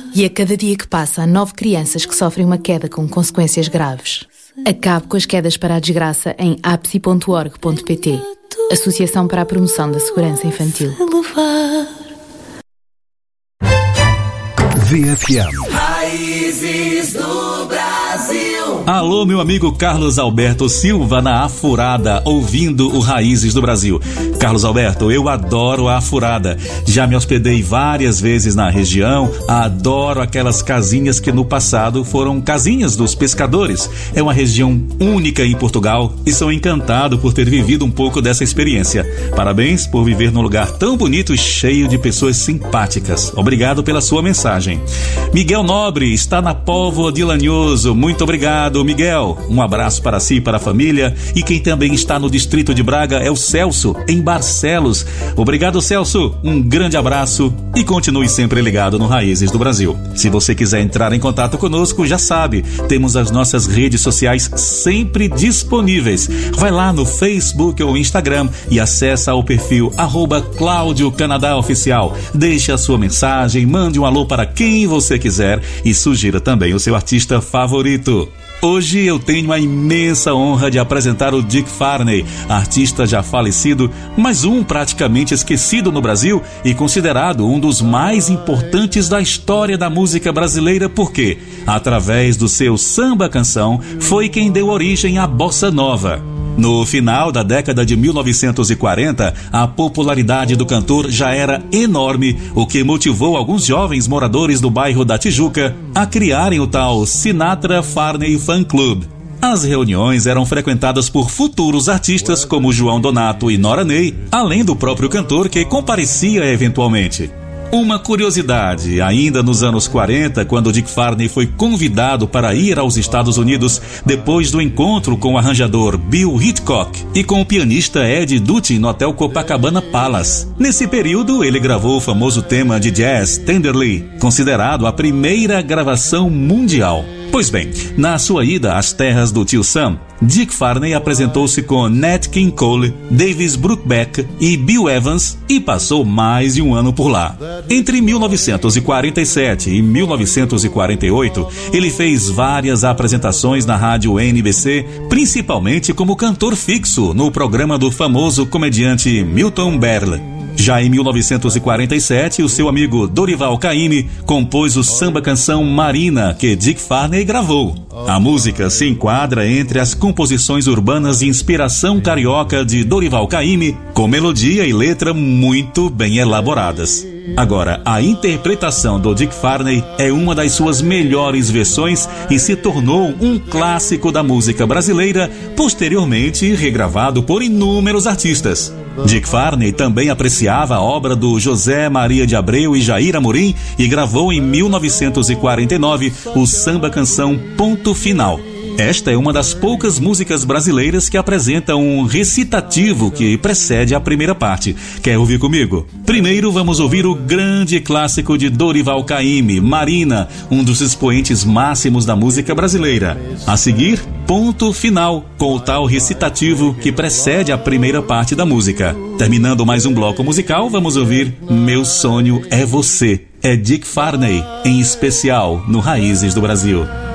E a cada dia que passa, há 9 crianças que sofrem uma queda com consequências graves. Acabe com as quedas para a desgraça em apsi.org.pt, Associação para a Promoção da Segurança Infantil. VFM. Raízes do Brasil. Alô, meu amigo Carlos Alberto Silva na Afurada, ouvindo o Raízes do Brasil. Carlos Alberto, eu adoro a Afurada. Já me hospedei várias vezes na região, adoro aquelas casinhas que no passado foram casinhas dos pescadores. É uma região única em Portugal e sou encantado por ter vivido um pouco dessa experiência. Parabéns por viver num lugar tão bonito e cheio de pessoas simpáticas. Obrigado pela sua mensagem. Miguel Nobre está na Póvoa de Lanhoso. Muito obrigado, Miguel. Um abraço para si e para a família. E quem também está no distrito de Braga é o Celso, em Barcelos. Obrigado, Celso. Um grande abraço e continue sempre ligado no Raízes do Brasil. Se você quiser entrar em contato conosco, já sabe, temos as nossas redes sociais sempre disponíveis. Vai lá no Facebook ou Instagram e acessa o perfil @Cláudio Canadá Oficial. Deixe a sua mensagem, mande um alô para quem você quiser e sugira também o seu artista favorito. Hoje eu tenho a imensa honra de apresentar o Dick Farney, artista já falecido, mas praticamente esquecido no Brasil e considerado um dos mais importantes da história da música brasileira porque, através do seu samba-canção, foi quem deu origem à bossa nova. No final da década de 1940, a popularidade do cantor já era enorme, o que motivou alguns jovens moradores do bairro da Tijuca a criarem o tal Sinatra Farney Fan Club. As reuniões eram frequentadas por futuros artistas como João Donato e Nora Ney, além do próprio cantor que comparecia eventualmente. Uma curiosidade, ainda nos anos 40, quando Dick Farney foi convidado para ir aos Estados Unidos depois do encontro com o arranjador Bill Hickok e com o pianista Ed Duty no Hotel Copacabana Palace. Nesse período, ele gravou o famoso tema de jazz Tenderly, considerado a primeira gravação mundial. Pois bem, na sua ida às terras do tio Sam, Dick Farney apresentou-se com Nat King Cole, Davis Brubeck e Bill Evans e passou mais de um ano por lá. Entre 1947 e 1948, ele fez várias apresentações na rádio NBC, principalmente como cantor fixo no programa do famoso comediante Milton Berle. Já em 1947, o seu amigo Dorival Caymmi compôs o samba-canção Marina, que Dick Farney gravou. A música se enquadra entre as composições urbanas de inspiração carioca de Dorival Caymmi, com melodia e letra muito bem elaboradas. Agora, a interpretação do Dick Farney é uma das suas melhores versões e se tornou um clássico da música brasileira, posteriormente regravado por inúmeros artistas. Dick Farney também apreciava a obra do José Maria de Abreu e Jair Amorim e gravou em 1949 o samba-canção Ponto Final. Esta é uma das poucas músicas brasileiras que apresenta um recitativo que precede a primeira parte. Quer ouvir comigo? Primeiro vamos ouvir o grande clássico de Dorival Caymmi, Marina, um dos expoentes máximos da música brasileira. A seguir, Ponto Final, com o tal recitativo que precede a primeira parte da música. Terminando mais um bloco musical, vamos ouvir Meu Sonho é Você. É Dick Farney, em especial no Raízes do Brasil.